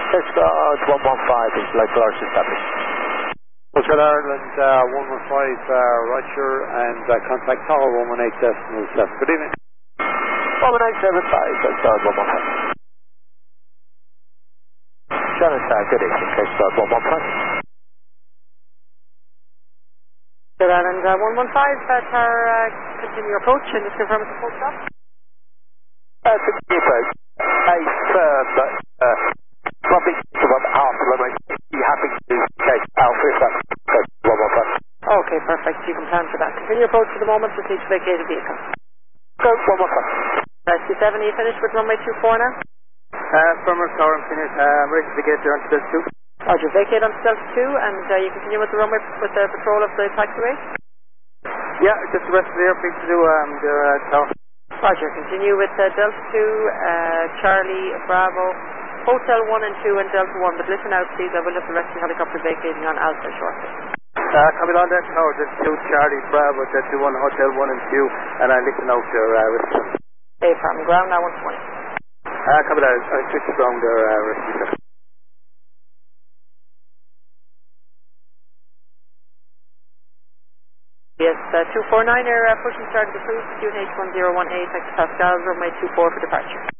Coast Guard 115 is local arch established. Coast Guard Ireland 115 Roger, and contact Tower 118.7. Good evening. 11875, Coast Guard 115. Shannon Tower, good evening, Coast Guard 115. Good Ireland 115, Tower, continue your approach and just confirm it's a full stop. Continue approach. A firm, but probably about half a runway. Be happy to take Alpha if that's Coast Guard 115. Okay, perfect. You can plan for that. Continue approach for the moment. Proceed to vacate the vehicle. Coast 115. Rescue 7, are you finished with runway 24 now? Firmer Tower, I'm finished. I'm ready to vacate there onto Delta 2. Roger, vacate onto Delta 2, and you continue with the runway with the patrol of the taxiway? Yeah, just the rest of the airplane to do their tower. Roger, continue with Delta 2, Charlie, Bravo, Hotel 1 and 2 and Delta 1, but listen out please, I will have the rescue helicopter vacating on Alpha shortly. Coming on that tower, Delta 2, Charlie, Bravo, Delta 1, Hotel 1 and 2, and I listen out there rescue. From ground now 120. Coming on, I switch ground there rescue. Yes, 249 are pushing start of the cruise, QNH 1018, Texas Pascal, runway 24 for departure.